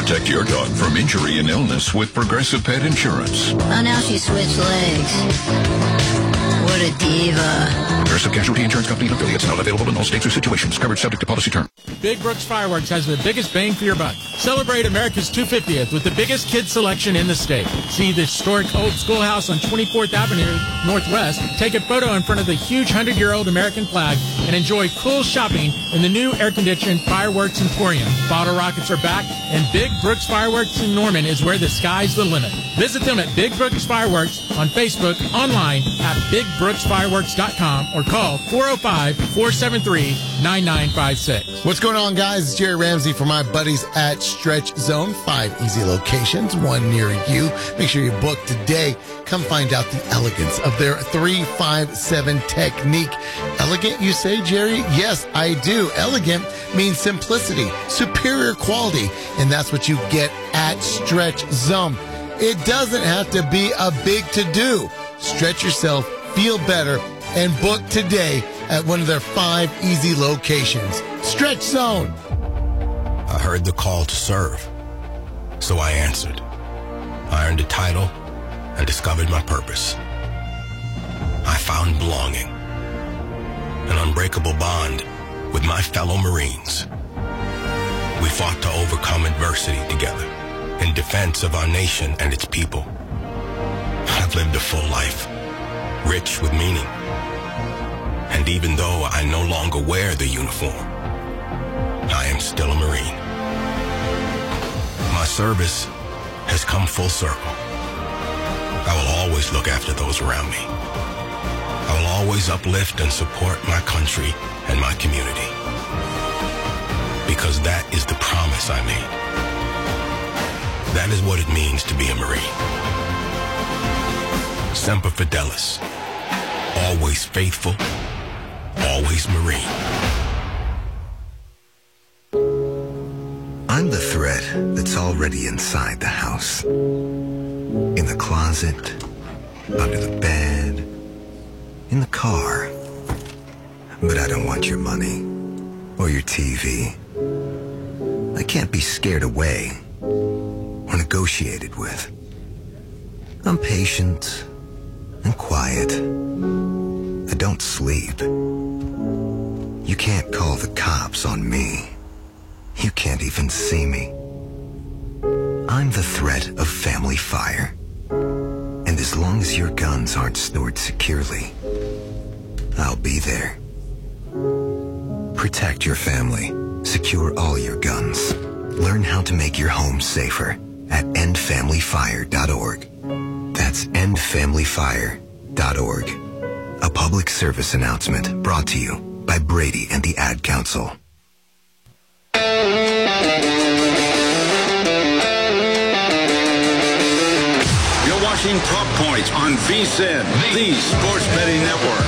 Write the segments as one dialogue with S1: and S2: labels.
S1: Protect your dog from injury and illness with Progressive Pet Insurance.
S2: Oh, now she switched legs. What a diva.
S1: Progressive Casualty Insurance Company and affiliates, not available in all states or situations. Coverage subject to policy term.
S3: Big Brooks Fireworks has the biggest bang for your buck. Celebrate America's 250th with the biggest kids selection in the state. See the historic old schoolhouse on 24th Avenue Northwest. Take a photo in front of the huge 100-year-old American flag and enjoy cool shopping in the new air-conditioned Fireworks Emporium. Bottle rockets are back, and Big Brooks Fireworks in Norman is where the sky's the limit. Visit them at Big Brooks Fireworks on Facebook, online at BigBrooksFireworks.com, or call 405-473-9956.
S4: What's going on, guys? It's Jerry Ramsey for my buddies at Stretch Zone. 5 easy locations, one near you. Make sure you book today. Come find out the elegance of their 3-5-7 technique. Elegant, you say, Jerry? Yes, I do. Elegant means simplicity, superior quality, and that's what you get at Stretch Zone. It doesn't have to be a big to-do. Stretch yourself, feel better, and book today at one of their 5 easy locations. Stretch Zone.
S5: I heard the call to serve, so I answered. I earned a title and discovered my purpose. I found belonging, an unbreakable bond with my fellow Marines. We fought to overcome adversity together in defense of our nation and its people. I've lived a full life, rich with meaning. And even though I no longer wear the uniform, I am still a Marine. My service has come full circle. I will always look after those around me. I will always uplift and support my country and my community. Because that is the promise I made. That is what it means to be a Marine. Semper Fidelis. Always faithful. Always Marine.
S6: I'm the thread that's already inside the house. In the closet, under the bed, in the car. But I don't want your money or your TV. I can't be scared away or negotiated with. I'm patient and quiet. I don't sleep. You can't call the cops on me. You can't even see me. I'm the threat of family fire. And as long as your guns aren't stored securely, I'll be there. Protect your family. Secure all your guns. Learn how to make your home safer at endfamilyfire.org. That's endfamilyfire.org. A public service announcement brought to you by Brady and the Ad Council.
S7: You're watching Top Points on VSiN, the Sports Betting Network.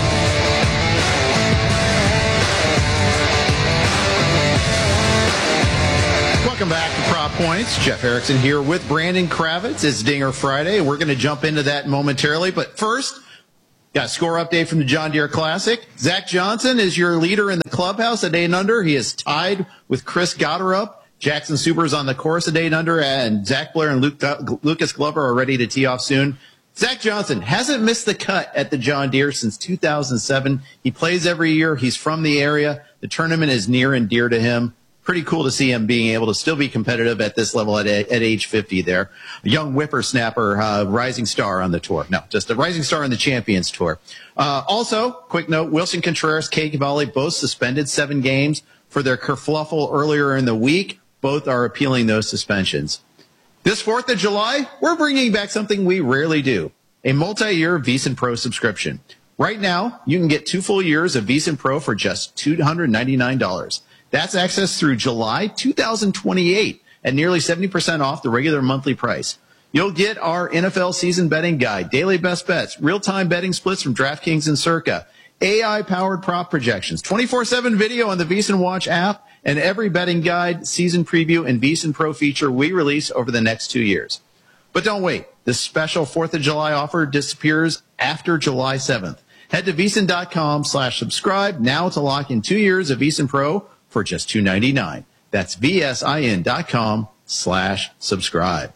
S8: Welcome back to Prop Points. Jeff Erickson here with Brandon Kravitz. It's Dinger Friday. We're going to jump into that momentarily. But first, got a score update from the John Deere Classic. Zach Johnson is your leader in the clubhouse at 8 and under. He is tied with Chris Gotterup. Jackson Super is on the course at 8 and under. And Zach Blair and Lucas Glover are ready to tee off soon. Zach Johnson hasn't missed the cut at the John Deere since 2007. He plays every year. He's from the area. The tournament is near and dear to him. Pretty cool to see him being able to still be competitive at this level at age 50 there. A young whippersnapper, rising star on the tour. No, just a rising star on the Champions Tour. Also, quick note, Wilson Contreras, Kay Cavalli, both suspended 7 games for their kerfluffle earlier in the week. Both are appealing those suspensions. This 4th of July, we're bringing back something we rarely do, a multi-year VSiN Pro subscription. Right now, you can get 2 full years of VSiN Pro for just $299. That's access through July 2028 at nearly 70% off the regular monthly price. You'll get our NFL season betting guide, daily best bets, real-time betting splits from DraftKings and Circa, AI-powered prop projections, 24/7 video on the VSiN Watch app, and every betting guide, season preview, and VSiN Pro feature we release over the next 2 years. But don't wait. This special 4th of July offer disappears after July 7th. Head to VSiN.com/subscribe now to lock in 2 years of VSiN Pro for just $299. That's VSIN.com/subscribe. DailyRoto.com/subscribe.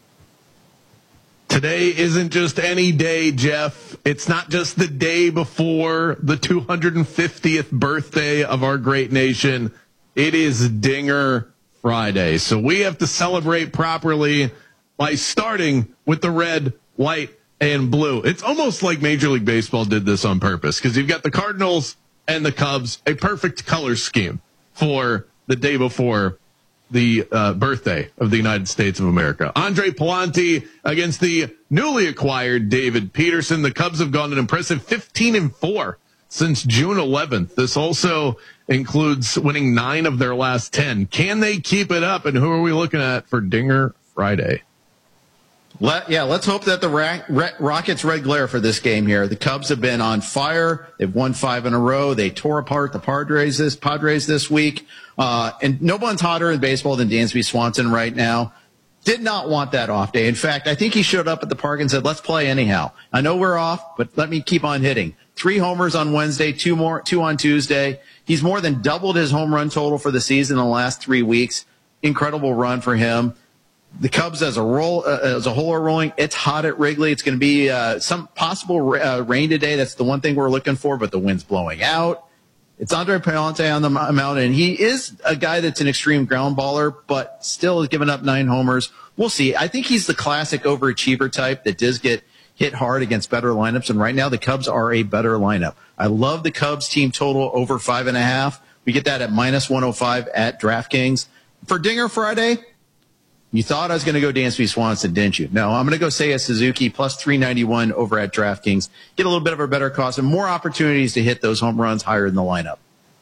S9: Today isn't just any day, Jeff. It's not just the day before the 250th birthday of our great nation. It is Dinger Friday. So we have to celebrate properly by starting with the red, white, and blue. It's almost like Major League Baseball did this on purpose because you've got the Cardinals and the Cubs, a perfect color scheme for the day before the birthday of the United States of America. Andre Pallante against the newly acquired David Peterson. The Cubs have gone an impressive 15-4 since June 11th. This also includes winning 9 of their last 10. Can they keep it up? And who are we looking at for Dinger Friday?
S8: Let's hope that the Rockets red glare for this game here. The Cubs have been on fire. They've won 5 in a row. They tore apart the Padres this week. And no one's hotter in baseball than Dansby Swanson right now. Did not want that off day. In fact, I think he showed up at the park and said, let's play anyhow. I know we're off, but let me keep on hitting. 3 homers on Wednesday, 2 on Tuesday. He's more than doubled his home run total for the season in the last 3 weeks. Incredible run for him. The Cubs as a whole are rolling. It's hot at Wrigley. It's going to be some possible rain today. That's the one thing we're looking for, but the wind's blowing out. It's Andre Pallante on the mound, and he is a guy that's an extreme ground baller, but still has given up 9 homers. We'll see. I think he's the classic overachiever type that does get hit hard against better lineups, and right now the Cubs are a better lineup. I love the Cubs team total over 5.5. We get that at -105 at DraftKings. For Dinger Friday, you thought I was going to go Dansby Swanson, didn't you? No, I'm going to go Seiya Suzuki plus 391 over at DraftKings. Get a little bit of a better cost and more opportunities to hit those home runs higher in the lineup.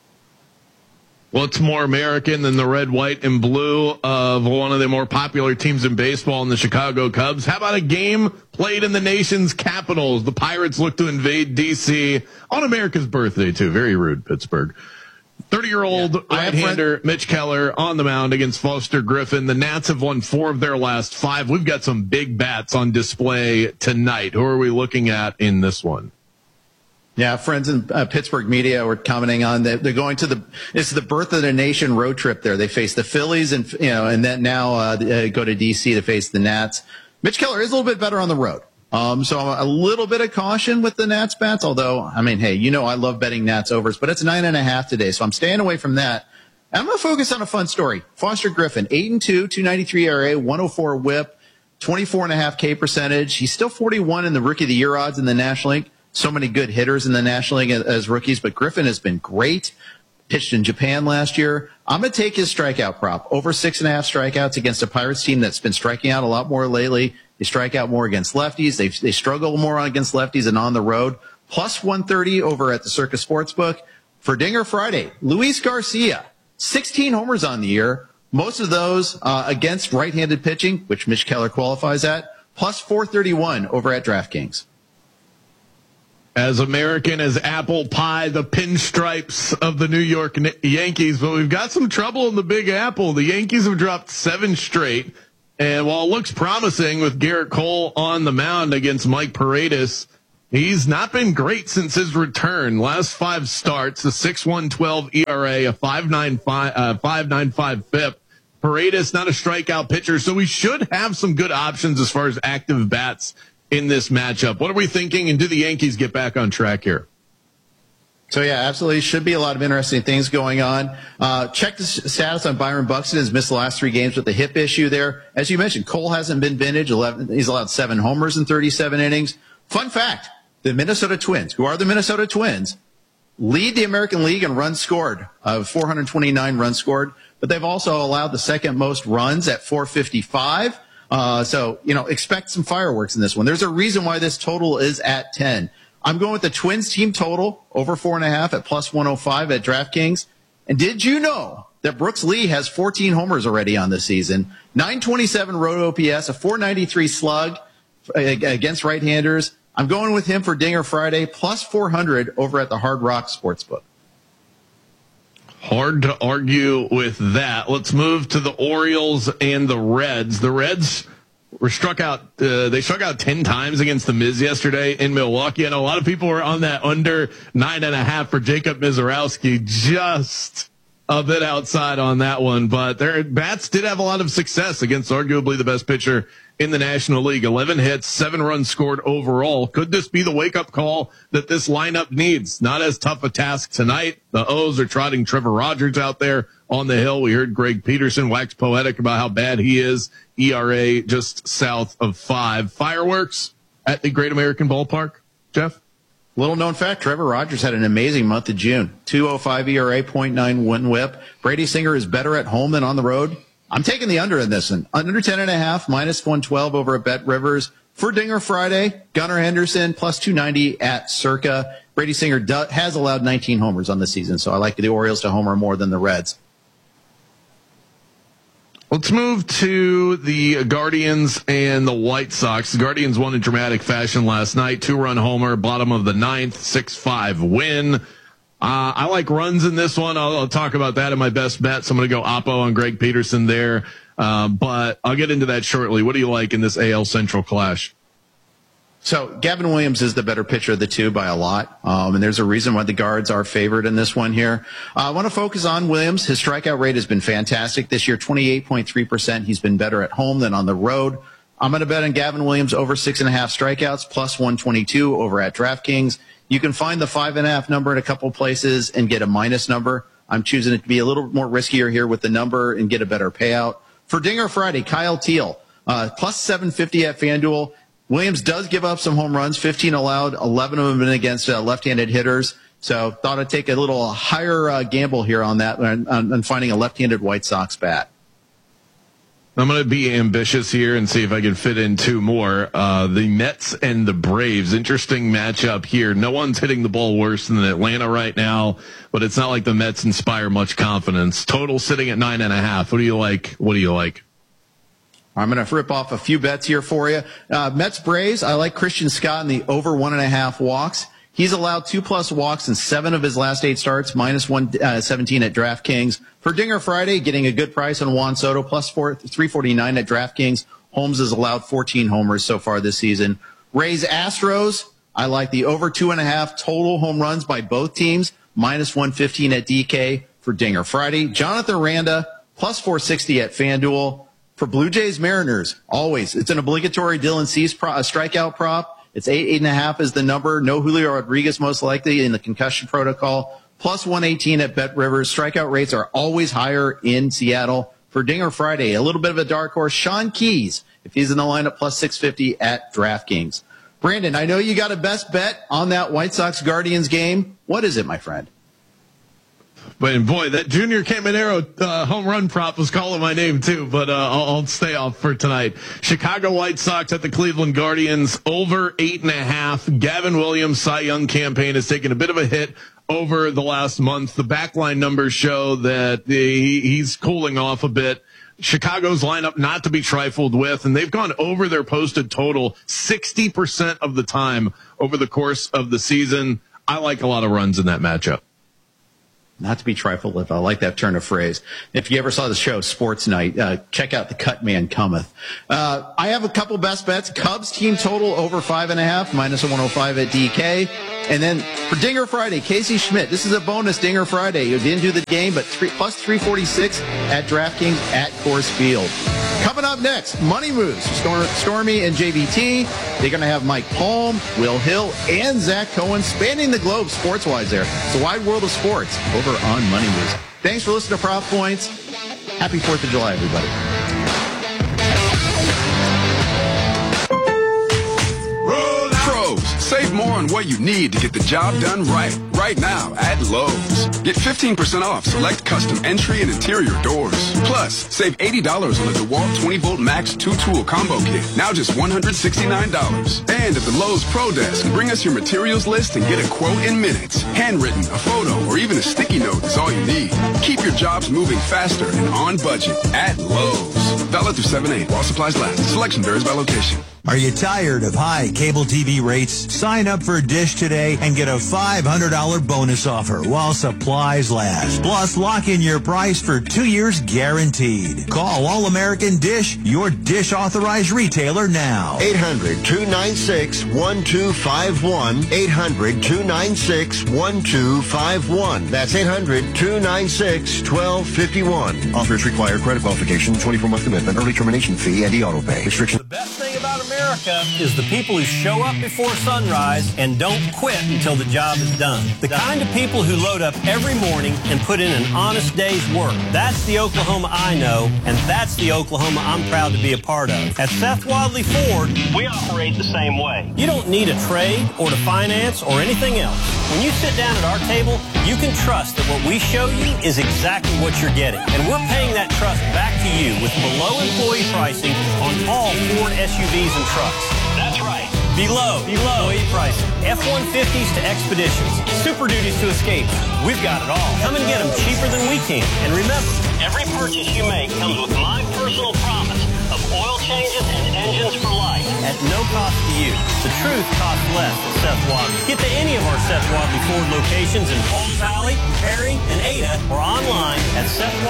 S9: What's more American than the red, white, and blue of one of the more popular teams in baseball in the Chicago Cubs? How about a game played in the nation's capitals? The Pirates look to invade D.C. on America's birthday, too. Very rude, Pittsburgh. 30-year-old right-hander Mitch Keller on the mound against Foster Griffin. The Nats have won 4 of their last 5. We've got some big bats on display tonight. Who are we looking at in this one?
S8: Yeah, friends in Pittsburgh media were commenting on that. They're going to it's the birth of the nation road trip there. They face the Phillies and then now go to D.C. to face the Nats. Mitch Keller is a little bit better on the road. So a little bit of caution with the Nats bats, although, I mean, hey, I love betting Nats overs, but it's 9.5 today, so I'm staying away from that. And I'm going to focus on a fun story. Foster Griffin, 8-2, 293 ERA, 104 whip, 24.5 K percentage. He's still 41 in the Rookie of the Year odds in the National League. So many good hitters in the National League as rookies, but Griffin has been great. Pitched in Japan last year. I'm going to take his strikeout prop. Over 6.5 strikeouts against a Pirates team that's been striking out a lot more lately. They strike out more against lefties. They struggle more against lefties and on the road. Plus 130 over at the Circus Sportsbook. For Dinger Friday, Luis Garcia, 16 homers on the year. Most of those against right-handed pitching, which Mitch Keller qualifies at. Plus 431 over at DraftKings.
S9: As American as apple pie, the pinstripes of the New York Yankees, but we've got some trouble in the Big Apple. The Yankees have dropped 7 straight. And while it looks promising with Garrett Cole on the mound against Mike Paredes, he's not been great since his return. Last 5 starts, a 6.112 ERA, a 5.95 FIP. Paredes not a strikeout pitcher, so we should have some good options as far as active bats in this matchup. What are we thinking, and do the Yankees get back on track here?
S8: So, yeah, absolutely. Should be a lot of interesting things going on. Check the status on Byron Buxton. Has missed the last 3 games with the hip issue there. As you mentioned, Cole hasn't been vintage. He's allowed 7 homers in 37 innings. Fun fact, the Minnesota Twins, who are the Minnesota Twins, lead the American League in runs scored, 429 runs scored. But they've also allowed the second most runs at 455. So, expect some fireworks in this one. There's a reason why this total is at 10. I'm going with the Twins team total over 4.5 at plus 105 at DraftKings. And did you know that Brooks Lee has 14 homers already on the season? 927 road OPS, a 493 slug against right-handers. I'm going with him for Dinger Friday, plus 400 over at the Hard Rock Sportsbook.
S9: Hard to argue with that. Let's move to the Orioles and the Reds. The Reds were struck out. They struck out 10 times against the Miz yesterday in Milwaukee. And a lot of people were on that under 9.5 for Jacob Mizorowski. Just a bit outside on that one, but their bats did have a lot of success against arguably the best pitcher in the National League. 11 hits, 7 runs scored overall. Could this be the wake-up call that this lineup needs? Not as tough a task tonight. The O's are trotting Trevor Rogers out there on the hill. We heard Greg Peterson wax poetic about how bad he is. ERA just south of 5. Fireworks at the Great American Ballpark, Jeff?
S8: Little known fact, Trevor Rogers had an amazing month of June. 2.05 ERA, 0.9 win whip. Brady Singer is better at home than on the road. I'm taking the under in this one. Under 10.5, minus 112 over at Bet Rivers. For Dinger Friday, Gunnar Henderson, plus 290 at Circa. Brady Singer has allowed 19 homers on the season, so I like the Orioles to homer more than the Reds.
S9: Let's move to the Guardians and the White Sox. The Guardians won in dramatic fashion last night. 2-run homer, bottom of the 9th, 6-5 win. I like runs in this one. I'll talk about that in my best bet. So I'm going to go Oppo on Greg Peterson there. But I'll get into that shortly. What do you like in this AL Central clash?
S8: So Gavin Williams is the better pitcher of the two by a lot. And there's a reason why the Guards are favored in this one here. I want to focus on Williams. His strikeout rate has been fantastic this year, 28.3%. He's been better at home than on the road. I'm going to bet on Gavin Williams over 6.5 strikeouts, plus 122 over at DraftKings. You can find the 5.5 number in a couple places and get a minus number. I'm choosing it to be a little more riskier here with the number and get a better payout. For Dinger Friday, Kyle Teal, plus 750 at FanDuel. Williams does give up some home runs, 15 allowed, 11 of them been against left-handed hitters. So thought I'd take a little higher gamble here on that, on finding a left-handed White Sox bat.
S9: I'm going to be ambitious here and see if I can fit in 2 more. The Mets and the Braves. Interesting matchup here. No one's hitting the ball worse than Atlanta right now, but it's not like the Mets inspire much confidence. Total sitting at 9.5. What do you like?
S8: I'm going to rip off a few bets here for you. Mets Braves, I like Christian Scott in the over 1.5 walks. He's allowed 2+ walks in 7 of his last 8 starts, minus 117 at DraftKings. For Dinger Friday, getting a good price on Juan Soto, plus 349 at DraftKings. Holmes has allowed 14 homers so far this season. Rays Astros, I like the over 2.5 total home runs by both teams, minus 115 at DK for Dinger Friday. Jonathan Randa, plus 460 at FanDuel. For Blue Jays Mariners, always, it's an obligatory Dylan Cease strikeout prop. It's 8.5 is the number. No Julio Rodriguez most likely in the concussion protocol. Plus 118 at Bet Rivers. Strikeout rates are always higher in Seattle. For Dinger Friday, a little bit of a dark horse. Sean Keys, if he's in the lineup, plus 650 at DraftKings. Brandon, I know you got a best bet on that White Sox Guardians game. What is it, my friend?
S9: But boy, that Junior Caminero home run prop was calling my name too, but I'll stay off for tonight. Chicago White Sox at the Cleveland Guardians, over 8.5. Gavin Williams' Cy Young campaign has taken a bit of a hit over the last month. The backline numbers show that he's cooling off a bit. Chicago's lineup not to be trifled with, and they've gone over their posted total 60% of the time over the course of the season. I like a lot of runs in that matchup.
S8: Not to be trifled with. I like that turn of phrase. If you ever saw the show Sports Night, check out The Cut Man Cometh. I have a couple best bets. Cubs team total over 5.5, minus 105 at DK. And then for Dinger Friday, Casey Schmidt. This is a bonus Dinger Friday. You didn't do the game, but plus 346 at DraftKings at Coors Field. Coming up next, Money Moves. Stormy and JVT. They're going to have Mike Palm, Will Hill, and Zach Cohen spanning the globe sports-wise there. It's a wide world of sports over on Money Moves. Thanks for listening to Prop Points. Happy 4th of July, everybody.
S10: Save more on what you need to get the job done right now at Lowe's. Get 15% off select custom entry and interior doors. Plus, save $80 on the DeWalt 20-volt Max 2-tool combo kit, now just $169. And at the Lowe's Pro Desk, bring us your materials list and get a quote in minutes. Handwritten, a photo, or even a sticky note is all you need. Keep your jobs moving faster and on budget at Lowe's. Valid through 7/8 while supplies last. Selection varies by location.
S11: Are you tired of high cable TV rates? Sign up for Dish today and get a $500 bonus offer while supplies last. Plus, lock in your price for 2 years guaranteed. Call All-American Dish, your Dish authorized retailer now.
S12: 800-296-1251. 800-296-1251. That's 800-296-1251. Offers require credit qualification, 24-month commitment, early termination fee, and e-auto pay. Restrictions.
S13: The best thing about America is the people who show up before sunrise and don't quit until the job is done. The kind of people who load up every morning and put in an honest day's work. That's the Oklahoma I know, and that's the Oklahoma I'm proud to be a part of. At Seth Wadley Ford, we operate the same way. You don't need a trade or to finance or anything else. When you sit down at our table, you can trust that what we show you is exactly what you're getting. And we're paying that trust back to you with below employee pricing on all Ford SUVs and trucks. That's right. Below employee pricing. F-150s to Expeditions. Super Duties to Escapes. We've got it all. Come and get them cheaper than we can. And remember, every purchase you make comes with my personal promise of oil changes and engines for life at no cost to you. The truth costs less at Seth Wadley. Get to any of our Seth Wadley Ford locations in Palms Valley, Perry, and Ada, or online at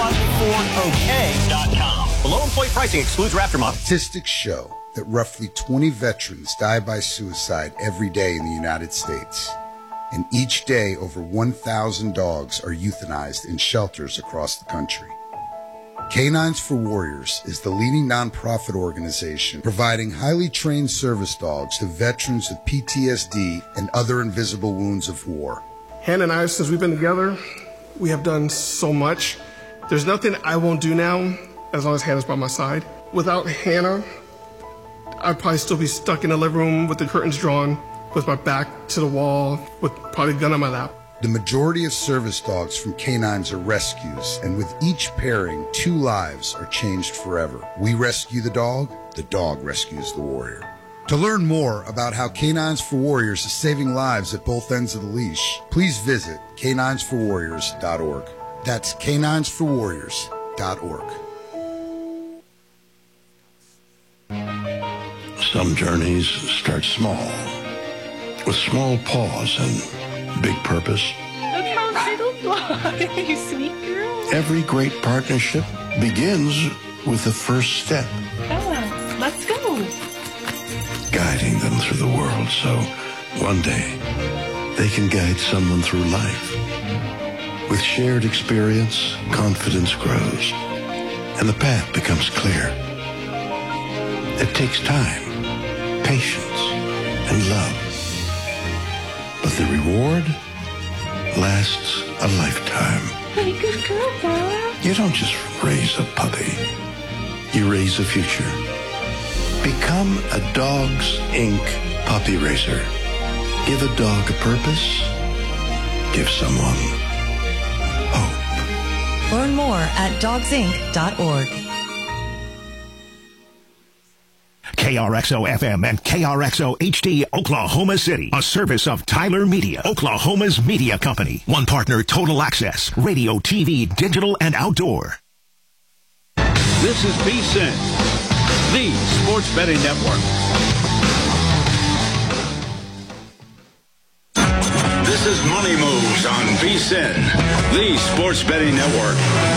S13: SethWadleyFordOK.com. Below employee pricing excludes Raptor models.
S14: Statistics show that roughly 20 veterans die by suicide every day in the United States. And each day, over 1,000 dogs are euthanized in shelters across the country. Canines for Warriors is the leading nonprofit organization providing highly trained service dogs to veterans with PTSD and other invisible wounds of war.
S15: Hannah and I, since we've been together, we have done so much. There's nothing I won't do now as long as Hannah's by my side. Without Hannah, I'd probably still be stuck in the living room with the curtains drawn, with my back to the wall, with probably a gun on my lap.
S14: The majority of service dogs from canines are rescues, and with each pairing, 2 lives are changed forever. We rescue the dog rescues the warrior. To learn more about how Canines for Warriors is saving lives at both ends of the leash, please visit caninesforwarriors.org. That's caninesforwarriors.org.
S16: Some journeys start small, with small pause and big purpose.
S17: Look how little fly, you sweet girl.
S16: Every great partnership begins with the first step.
S17: Bella, let's go.
S16: Guiding them through the world so one day they can guide someone through life. With shared experience, confidence grows, and the path becomes clear. It takes time, patience, and love. But the reward lasts a lifetime.
S17: Hey, good girl, Bella.
S16: You don't just raise a puppy. You raise a future. Become a Dogs Inc. puppy raiser. Give a dog a purpose. Give someone hope.
S18: Learn more at dogsinc.org.
S19: KRXO-FM and KRXO-HD Oklahoma City, a service of Tyler Media, Oklahoma's media company. One partner, Total Access, radio, TV, digital, and outdoor.
S7: This is VSiN, the Sports Betting Network. This is Money Moves on VSiN, the Sports Betting Network.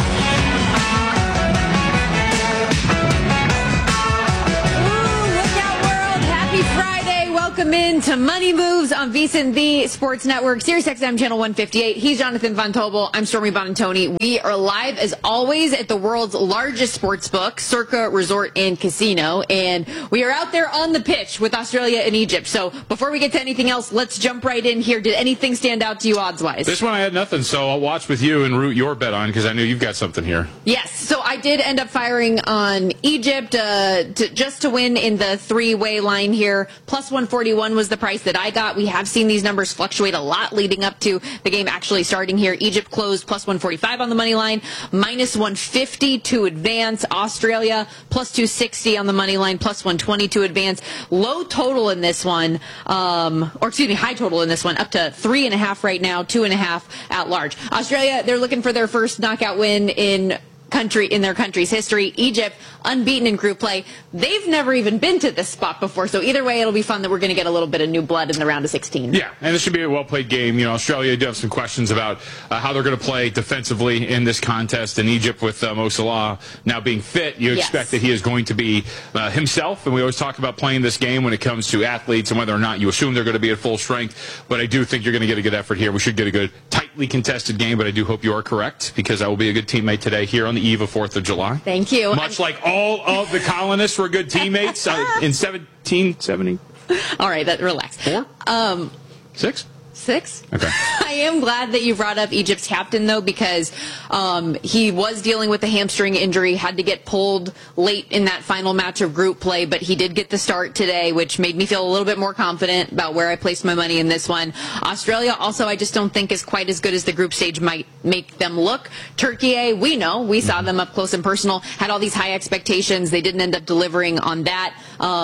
S20: Happy Friday. Welcome in to Money Moves on VSiN, the Sports Network, Sirius XM Channel 158. He's Jonathan Von Tobel. I'm Stormy Bonantoni. We are live, as always, at the world's largest sports book, Circa Resort and Casino. And we are out there on the pitch with Australia and Egypt. So before we get to anything else, let's jump right in here. Did anything stand out to you odds-wise?
S21: This one I had nothing, so I'll watch with you and root your bet on because I knew you've got something here.
S20: Yes. So I did end up firing on Egypt just to win in the three-way line here. Plus 141 was the price that I got. We have seen these numbers fluctuate a lot leading up to the game actually starting here. Egypt closed plus 145 on the money line, minus 150 to advance. Australia plus 260 on the money line, plus 120 to advance. Low total in this one, high total in this one, up to 3.5 right now, 2.5 at large. Australia, they're looking for their first knockout win in country in their country's history. Egypt, unbeaten in group play. They've never even been to this spot before. So either way, it'll be fun that we're going to get a little bit of new blood in the round of 16.
S21: Yeah, and this should be a well-played game. You know, Australia do have some questions about how they're going to play defensively in this contest. In Egypt, with Mo Salah now being fit, you expect that he is going to be himself. And we always talk about playing this game when it comes to athletes and whether or not you assume they're going to be at full strength. But I do think you're going to get a good effort here. We should get a good, tightly contested game, but I do hope you are correct, because I will be a good teammate today here on the eve of 4th of July.
S20: Thank you.
S21: Much like all of the colonists were good teammates in 1770.
S20: All right, relax.
S21: 4? 6?
S20: 6?
S21: Okay.
S20: I am glad that you brought up Egypt's captain, though, because he was dealing with a hamstring injury, had to get pulled late in that final match of group play, but he did get the start today, which made me feel a little bit more confident about where I placed my money in this one. Australia, also, I just don't think is quite as good as the group stage might make them look. Turkey, we know. We saw them up close and personal, had all these high expectations. They didn't end up delivering on that.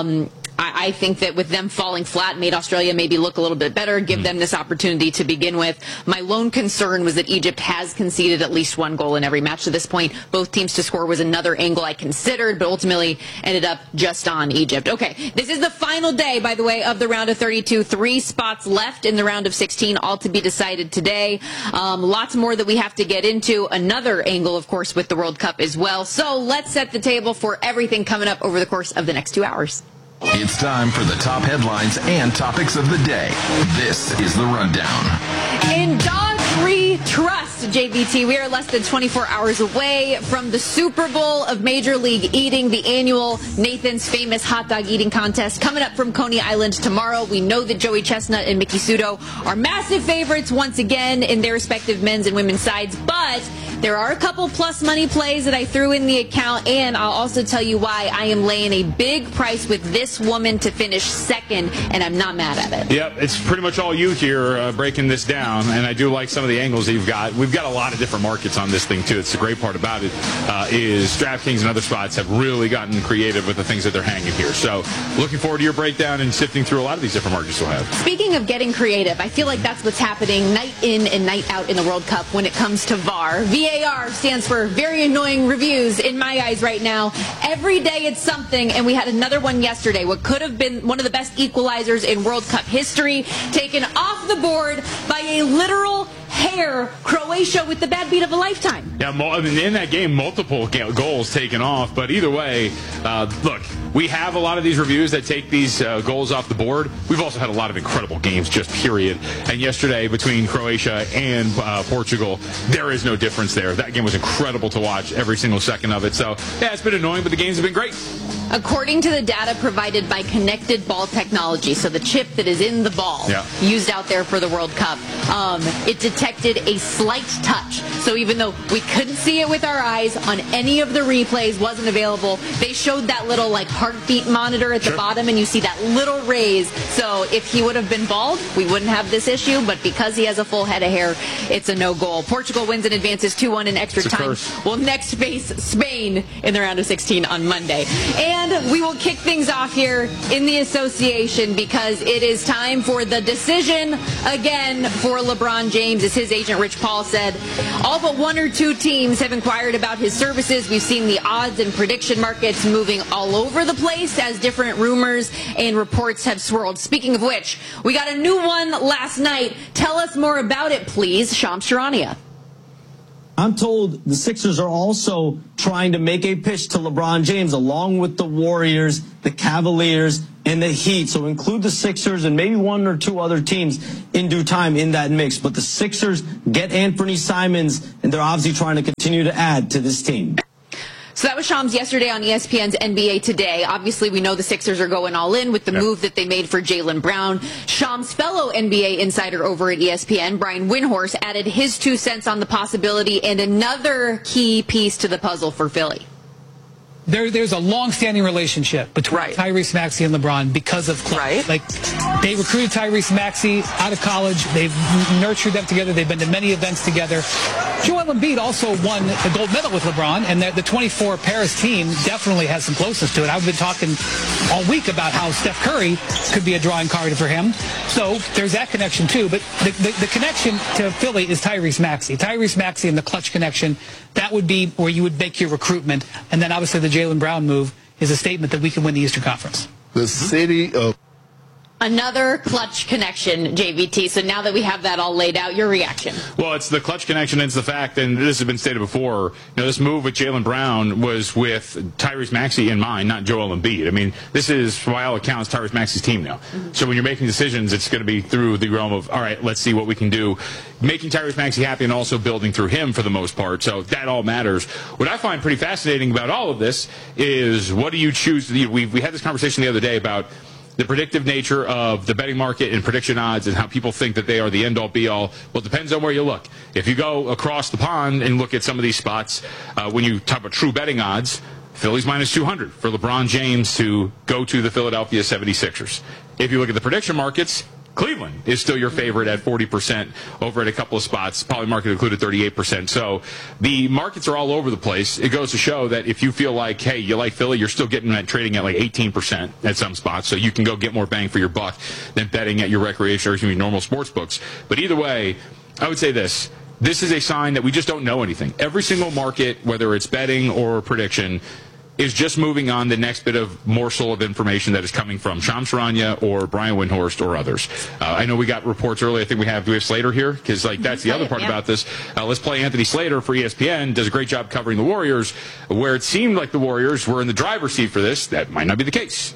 S20: I think that with them falling flat made Australia maybe look a little bit better, give them this opportunity to begin with. My lone concern was that Egypt has conceded at least one goal in every match to this point. Both teams to score was another angle I considered, but ultimately ended up just on Egypt. Okay, this is the final day, by the way, of the round of 32. 3 spots left in the round of 16, all to be decided today. Lots more that we have to get into. Another angle, of course, with the World Cup as well. So let's set the table for everything coming up over the course of the next 2 hours.
S1: It's time for the top headlines and topics of the day. This is the Rundown.
S20: In Dog Free Trust, JVT, we are less than 24 hours away from the Super Bowl of Major League Eating, the annual Nathan's Famous Hot Dog Eating Contest coming up from Coney Island tomorrow. We know that Joey Chestnut and Mickey Sudo are massive favorites once again in their respective men's and women's sides, but there are a couple plus money plays that I threw in the account, and I'll also tell you why I am laying a big price with this woman to finish second, and I'm not mad at it.
S21: Yep, it's pretty much all you here breaking this down, and I do like some of the angles that you've got. We've got a lot of different markets on this thing, too. It's the great part about it is DraftKings and other spots have really gotten creative with the things that they're hanging here. So looking forward to your breakdown and sifting through a lot of these different markets we'll have.
S20: Speaking of getting creative, I feel like that's what's happening night in and night out in the World Cup when it comes to VAR. VAR stands for very annoying reviews in my eyes right now. Every day it's something, and we had another one yesterday. What could have been one of the best equalizers in World Cup history, taken off the board by a literal hair. Croatia with the bad beat of a lifetime.
S21: Yeah, in that game, multiple goals taken off. But either way, look, we have a lot of these reviews that take these goals off the board. We've also had a lot of incredible games, just period. And yesterday, between Croatia and Portugal, there is no difference there. That game was incredible to watch, every single second of it. So, yeah, it's been annoying, but the games have been great.
S20: According to the data provided by Connected Ball Technology, so the chip that is in the ball used out there for the World Cup, it detected a slight touch. So even though we couldn't see it with our eyes on any of the replays, wasn't available, they showed that little like heartbeat monitor at the bottom, and you see that little raise. So if he would have been bald, we wouldn't have this issue, but because he has a full head of hair, it's a no goal. Portugal wins and advances 2-1 in extra time. We'll next face Spain in the round of 16 on Monday. And we will kick things off here in the association because it is time for the decision again for LeBron James. As his agent Rich Paul said, all but 1 or 2 teams have inquired about his services. We've seen the odds and prediction markets moving all over the place as different rumors and reports have swirled. Speaking of which, we got a new one last night. Tell us more about it, please, Shams Charania.
S2: I'm told the Sixers are also trying to make a pitch to LeBron James along with the Warriors, the Cavaliers, and the Heat. So include the Sixers and maybe 1 or 2 other teams in due time in that mix. But the Sixers get Anthony Simons, and they're obviously trying to continue to add to this team.
S20: So that was Shams yesterday on ESPN's NBA Today. Obviously, we know the Sixers are going all in with the move that they made for Jaylen Brown. Shams' fellow NBA insider over at ESPN, Brian Windhorst, added his 2 cents on the possibility and another key piece to the puzzle for Philly.
S22: There's a long-standing relationship between Tyrese Maxey and LeBron because of clubs. Like, they recruited Tyrese Maxey out of college. They've nurtured them together. They've been to many events together. Joel Embiid also won the gold medal with LeBron, and the 24 Paris team definitely has some closeness to it. I've been talking all week about how Steph Curry could be a drawing card for him. So there's that connection too. But the connection to Philly is Tyrese Maxey. Tyrese Maxey and the clutch connection, that would be where you would make your recruitment. And then obviously the Jaylen Brown move is a statement that we can win the Eastern Conference.
S9: The city of...
S20: Another clutch connection, JVT. So now that we have that all laid out, your reaction?
S21: Well, it's the clutch connection. It's the fact, and this has been stated before, this move with Jaylen Brown was with Tyrese Maxey in mind, not Joel Embiid. I mean, this is, by all accounts, Tyrese Maxey's team now. Mm-hmm. So when you're making decisions, it's going to be through the realm of, all right, let's see what we can do, making Tyrese Maxey happy and also building through him for the most part. So that all matters. What I find pretty fascinating about all of this is, what do you choose? We had this conversation the other day about the predictive nature of the betting market and prediction odds and how people think that they are the end-all, be-all. Well, it depends on where you look. If you go across the pond and look at some of these spots, when you talk about true betting odds, Philly's minus 200 for LeBron James to go to the Philadelphia 76ers. If you look at the prediction markets, Cleveland is still your favorite at 40% over at a couple of spots. Polymarket included 38%. So the markets are all over the place. It goes to show that if you feel like, hey, you like Philly, you're still getting that trading at like 18% at some spots. So you can go get more bang for your buck than betting at your recreation or your normal sports books. But either way, I would say this. This is a sign that we just don't know anything. Every single market, whether it's betting or prediction, is just moving on the next bit of morsel of information that is coming from Shams Charania or Brian Windhorst or others. I know we got reports earlier. I think do we have Slater here? Because that's the other part about this. Let's play Anthony Slater for ESPN. Does a great job covering the Warriors, where it seemed like the Warriors were in the driver's seat for this. That might not be the case.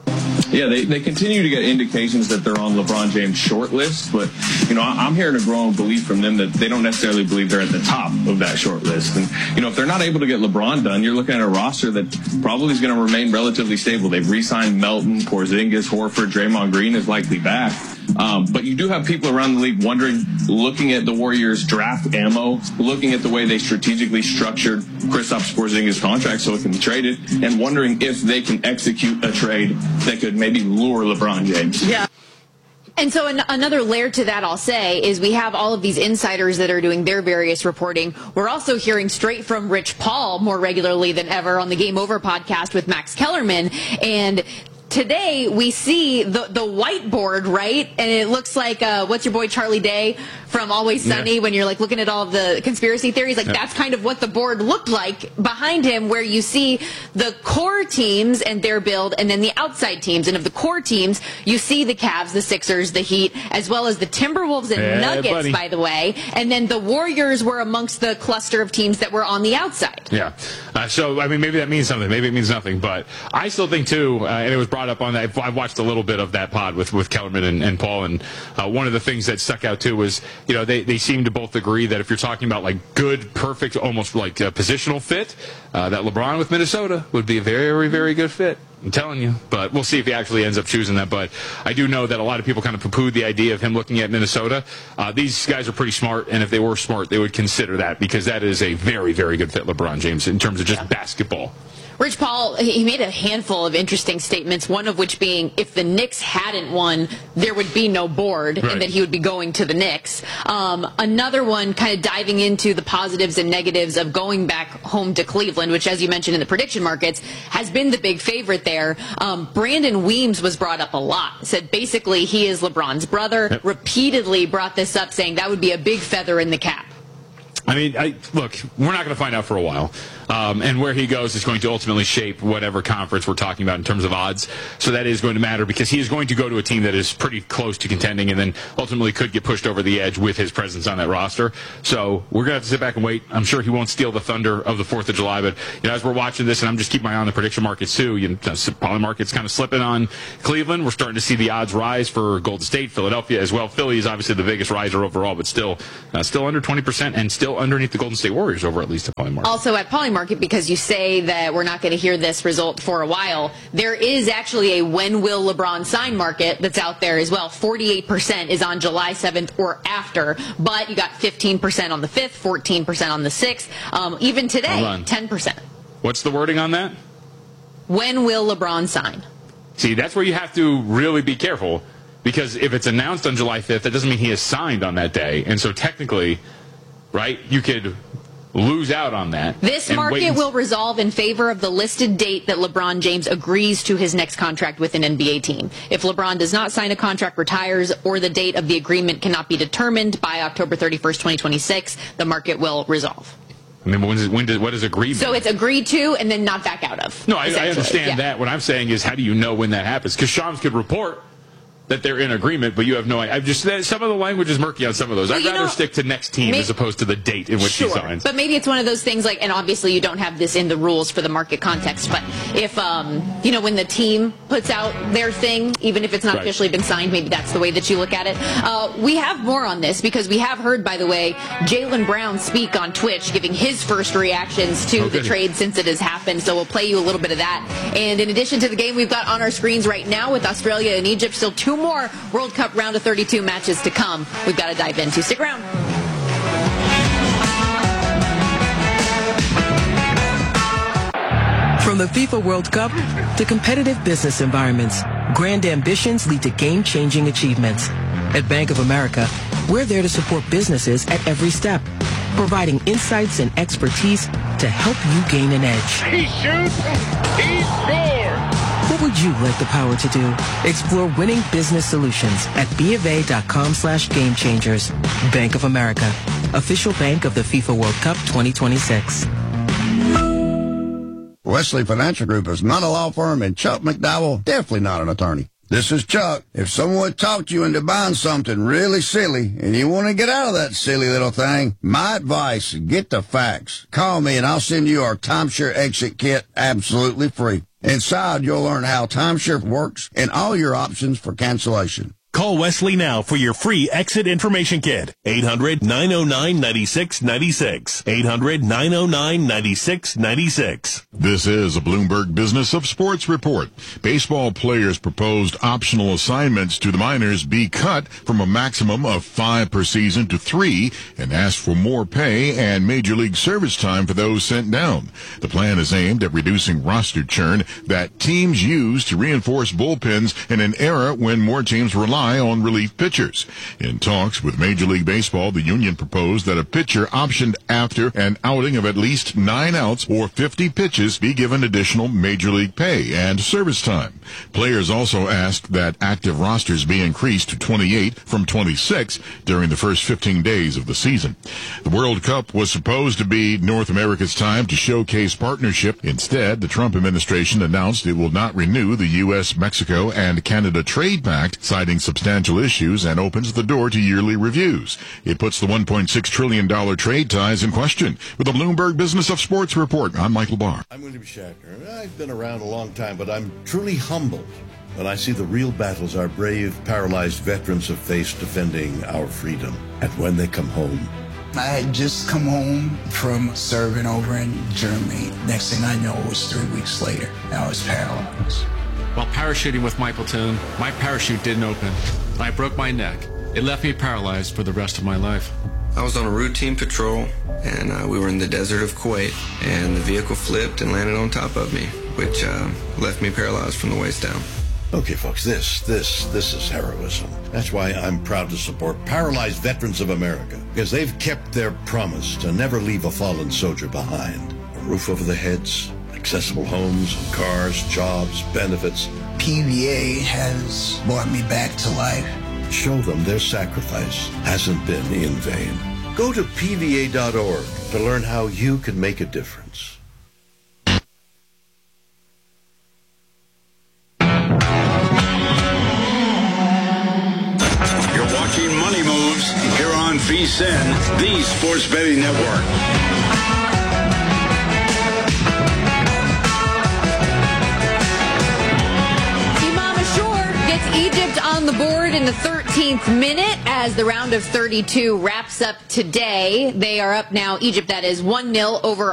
S3: Yeah, they continue to get indications that they're on LeBron James' short list, but, I'm hearing a growing belief from them that they don't necessarily believe they're at the top of that short list. And, if they're not able to get LeBron done, you're looking at a roster that probably is going to remain relatively stable. They've re-signed Melton, Porzingis, Horford, Draymond Green is likely back. But you do have people around the league wondering, looking at the Warriors' draft ammo, looking at the way they strategically structured Kristaps Porzingis' contract so it can be traded, and wondering if they can execute a trade that could maybe lure LeBron James.
S20: Yeah. And so another layer to that, I'll say, is we have all of these insiders that are doing their various reporting. We're also hearing straight from Rich Paul more regularly than ever on the Game Over podcast with Max Kellerman. And today we see the whiteboard, right? And it looks like, what's your boy Charlie Day from Always Sunny when you're like looking at all of the conspiracy theories? Like that's kind of what the board looked like behind him, where you see the core teams and their build and then the outside teams. And of the core teams, you see the Cavs, the Sixers, the Heat, as well as the Timberwolves and Nuggets, by the way. And then the Warriors were amongst the cluster of teams that were on the outside.
S21: Yeah. So, I mean, maybe that means something. Maybe it means nothing. But I still think, too, and it was brought up on that. I watched a little bit of that pod with Kellerman and Paul, and one of the things that stuck out too was, they seem to both agree that if you're talking about like good, perfect, almost like a positional fit, that LeBron with Minnesota would be a very, very good fit. I'm telling you. But we'll see if he actually ends up choosing that. But I do know that a lot of people kind of poo-pooed the idea of him looking at Minnesota. These guys are pretty smart, and if they were smart, they would consider that, because that is a very, very good fit, LeBron James, in terms of just basketball.
S20: Rich Paul, he made a handful of interesting statements, one of which being if the Knicks hadn't won, there would be no board, and that he would be going to the Knicks. Another one kind of diving into the positives and negatives of going back home to Cleveland, which, as you mentioned in the prediction markets, has been the big favorite there. Brandon Weems was brought up a lot, said basically he is LeBron's brother, repeatedly brought this up, saying that would be a big feather in the cap.
S21: I mean, look, we're not going to find out for a while. And where he goes is going to ultimately shape whatever conference we're talking about in terms of odds. So that is going to matter, because he is going to go to a team that is pretty close to contending and then ultimately could get pushed over the edge with his presence on that roster. So we're going to have to sit back and wait. I'm sure he won't steal the thunder of the 4th of July. But, as we're watching this, and I'm just keeping my eye on the prediction markets too, Poly market's kind of slipping on Cleveland. We're starting to see the odds rise for Golden State, Philadelphia as well. Philly is obviously the biggest riser overall, but still under 20% and still underneath the Golden State Warriors over at least at Polymarket.
S20: Also at Polymarket, because you say that we're not going to hear this result for a while, there is actually a when will LeBron sign market that's out there as well. 48% is on July 7th or after, but you got 15% on the 5th, 14% on the 6th. Even today, 10%.
S21: What's the wording on that?
S20: When will LeBron sign?
S21: See, that's where you have to really be careful, because if it's announced on July 5th, that doesn't mean he is signed on that day. And so technically, right? You could lose out on that.
S20: This market will resolve in favor of the listed date that LeBron James agrees to his next contract with an NBA team. If LeBron does not sign a contract, retires, or the date of the agreement cannot be determined by October 31st, 2026, the market will resolve.
S21: I mean, what is agreement?
S20: So it's agreed to and then not back out of.
S21: No, I understand that. What I'm saying is, how do you know when that happens? Because Shams could report that they're in agreement, but you have no idea. Some of the language is murky on some of those. I'd rather stick to next team as opposed to the date in which he signs.
S20: But maybe it's one of those things like, and obviously you don't have this in the rules for the market context, but if, when the team puts out their thing, even if it's not officially been signed, maybe that's the way that you look at it. We have more on this because we have heard, by the way, Jaylen Brown speak on Twitch, giving his first reactions to the trade since it has happened. So we'll play you a little bit of that. And in addition to the game we've got on our screens right now with Australia and Egypt, still 2 more World Cup round of 32 matches to come. We've got to dive into. Stick around.
S4: From the FIFA World Cup to competitive business environments, grand ambitions lead to game-changing achievements. At Bank of America, we're there to support businesses at every step, providing insights and expertise to help you gain an edge.
S5: He shoots, he scores!
S4: What would you like the power to do? Explore winning business solutions at BofA.com/gamechangers. Bank of America, official bank of the FIFA World Cup 2026.
S23: Wesley Financial Group is not a law firm, and Chuck McDowell, definitely not an attorney. This is Chuck. If someone talked you into buying something really silly and you want to get out of that silly little thing, my advice, get the facts. Call me and I'll send you our timeshare exit kit absolutely free. Inside, you'll learn how timeshare works and all your options for cancellation.
S24: Call Wesley now for your free exit information kit. 800-909-9696. 800-909-9696.
S25: This is a Bloomberg Business of Sports report. Baseball players proposed optional assignments to the minors be cut from a maximum of 5 per season to 3 and asked for more pay and major league service time for those sent down. The plan is aimed at reducing roster churn that teams use to reinforce bullpens in an era when more teams rely on relief pitchers. In talks with Major League Baseball, the union proposed that a pitcher optioned after an outing of at least 9 outs or 50 pitches be given additional major league pay and service time. Players also asked that active rosters be increased to 28 from 26 during the first 15 days of the season. The World Cup was supposed to be North America's time to showcase partnership. Instead, the Trump administration announced it will not renew the U.S., Mexico, and Canada Trade Pact, citing substantial issues, and opens the door to yearly reviews. It puts the $1.6 trillion trade ties in question. With the Bloomberg Business of Sports report, I'm Michael Barr.
S16: I'm William Shatner. I've been around a long time, but I'm truly humbled when I see the real battles our brave, paralyzed veterans have faced defending our freedom. And when they come home,
S26: I had just come home from serving over in Germany. Next thing I know, it was 3 weeks later. I was paralyzed.
S27: While parachuting with my platoon, my parachute didn't open. I broke my neck. It left me paralyzed for the rest of my life.
S28: I was on a routine patrol, and we were in the desert of Kuwait, and the vehicle flipped and landed on top of me, which left me paralyzed from the waist down.
S16: Okay, folks, this is heroism. That's why I'm proud to support Paralyzed Veterans of America, because they've kept their promise to never leave a fallen soldier behind. A roof over their heads, accessible homes, cars, jobs, benefits.
S26: PVA has brought me back to life.
S16: Show them their sacrifice hasn't been in vain. Go to PVA.org to learn how you can make a difference.
S7: You're watching Money Moves here on VSiN, the Sports Betting Network.
S20: Egypt on the board in the 13th minute as the round of 32 wraps up today. They are up now, Egypt, that is 1-0 over